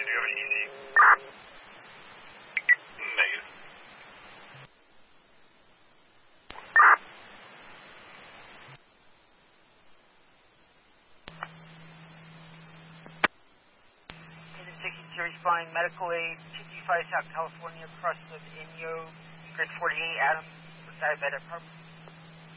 Do you have an ET? Negative. Agent 63 responding medical aid, 225 South California, crust of Inyo, grid 48, Adams, with diabetic purpose.